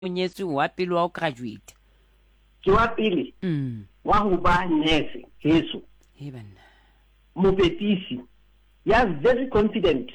nyetse wa pele wa o graduate ke wa pele wa ho ba nurse heso he banna mopetisi ya very confident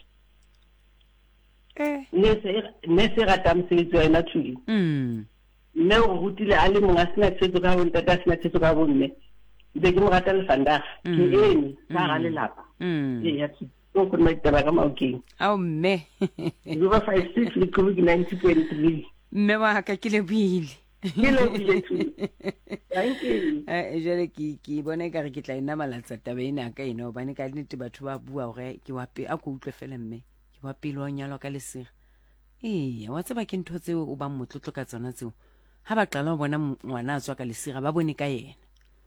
nese rata mosebetsi wa ena thuli mme o rutile a le monga sena tsetso ka bonta ka sena tsetso ka bonne be ke mo rata le fandaga ke ene ka ga lelapa ya so go nna ditaba ka maokeng ao mme 056 le COVID 90.3 mme wa ka ke le buile ke le buile thuli thank you jale ke bona ka re ke tla ina malatsa taba ena ka ena obane ka nnete batho ba bua gore ke wa pe a go utlwe fela mme ke wa pele wa nyalwa ka lesega wa tseba ke ntho tseo o ba motlotlo ka tsona tseo ha ba qala ho bona ngwana a tswa ka lesega ba bone ka yena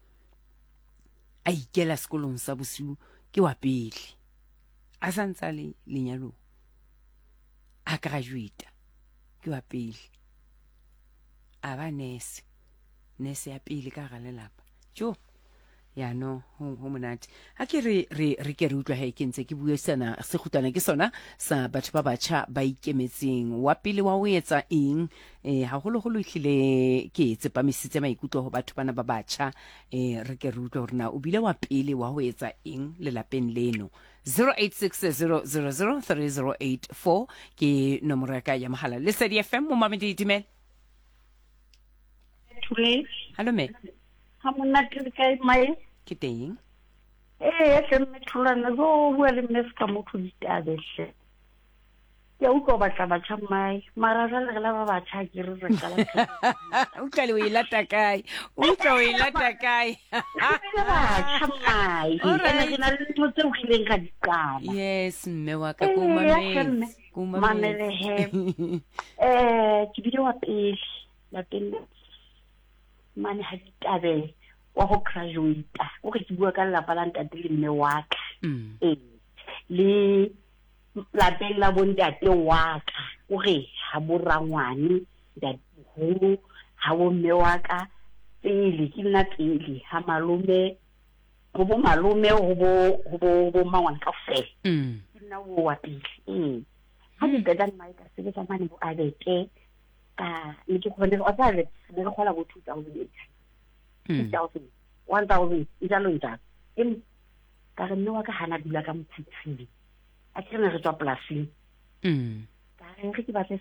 a ikela sekolong sa bosiu ke wa pele a santsa le lenyalo a graduate ke wa pele a ba nese ya pele ka ga lelapa jo ya no ho monate ha ke re ke re utlwa ha ke ntse ke bua sana se khutana ke sona sa batho ba batjha ba ikemetseng wa pele wa ho etsa eng ha holo ihlile ke tsepamisitse maikutlo ho batho bana ba batjha re ke re utlwa hore na o bile wa pele wa ho etsa eng le lapeng leno 0860003084 ke nomoro ya ka ya mohala le Lesedi FM mo Mamedi Dimela hallo me ha monna ke kae mai ke teng se metholana go bua le mme ska motho ditabele ya utlwa batla batjha mai mara jale re la ba batjha ke re re kala utlwa le o ilata kae utlwa o ilata kae batjha mai ene ke na le ntho tse o kileng ka di qala yes mme wa ka ko mamele he ke bile wa pele la pele mane ha ditabele wa go graduate o ke bua ka lapa la ntate le mme wa ka le la bella bontate wa ka o re ha borangwane datiholo ha bo mme wa ka pele ke nna pele ha malome go bo mangwana ka fe nna wo wa pele ha di dada mai ka se ka mane bo abete ka le ke go ne o tla le re gola go 2008 1000 ijalo ntaka ka re nne wa ka hana dula ka mphutshile a ke re tswa polasing ka re ke batla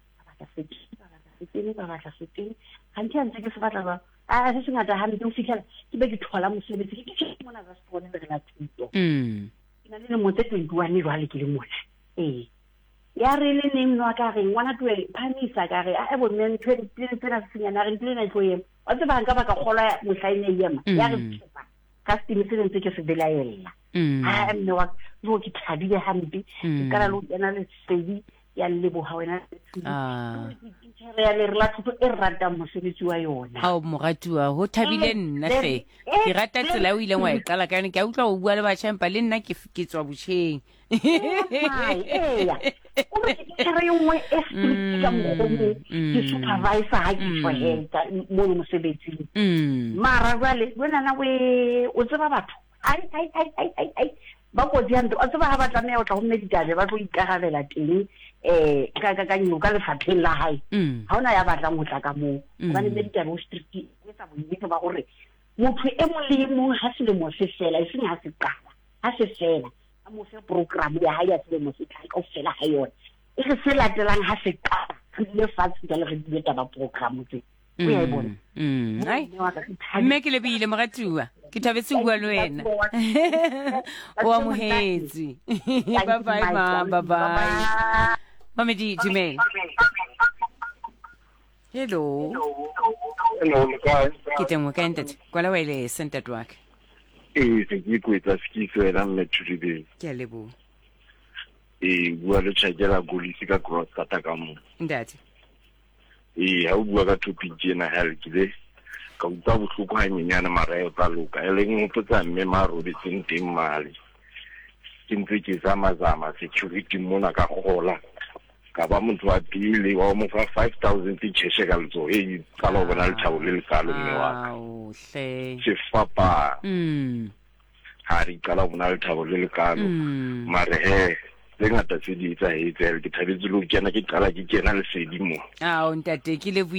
seteng hantse ntse ke se batla ba a se ngata ha ntse o fitlhela ke be ke thola mosebetsi ke ke mona ga se bone re la thuto ina le mo tse 21 jwale ke le mona ya re le name no ka re ngwana twe phamisa ka re a bo men twe tsena senyana re ntse na tlo yema wa tse ba nka ba ka khola mohlaine yema ya re tsepa ka stimi se ntse ke se belaela ha mme wa no ke thabile hampe ke kana lo tsena le sedi ya lebo ha wena ya le rela thuto e rata mosebetsi wa yona ha o moratuwa ho thabile nna fe ke rata tsela o ile wa e qala ka ne ke utlwa o bua le ba champa le nna ke tswa botjheng o re ke re ngwe e strict ka mo ke supervisor ha ke tshwahela mo mosebetsing mara jwale wena na we o tseba batho ai ba go dianto a tseba ha ba tla me o tla go meditabe ba tlo ikarabela teng ka nyoka le fatheng la hae ha ona ya batlang go tla ka mo ba ne meditabe o strict e tsa bonnete ba gore motho e mo le mo ha se le mo se fela e seng ha se qala ha se fela a mo fe program ya ha ya se le mo se tla ka fela ha yona e re se latelang ha se qala le fatse ka le re di taba program tse o ya bona mme ke le bile moratuwa ke thabetse bua le wena o amohetse bye bye ma bye bye Mamedi Dimela hello ke teng mo ka ntate kwala wele center work se ke kwetsa skiso ela mmetshudile ke a lebo bua le tshakela golisi ka cross kata ka mo ndate ha o bua ka topic ena hal kile ka utlwa bohloko ha nyenyana mara e tla loka e leng motho tsa mme maro di teng mali ke ntse ke zama security mona ka gola ka ba motho wa pele wa mo fa 5000 tsheshe ka lotso e tsalo bona le tshabo le kalo mme wa hle se fapa ha ri kala bona le tshabo le kalo mare tse ngata tse di etsahetse ke thabetse le ho kena ke qala ke kena lesedi mo ntate ke le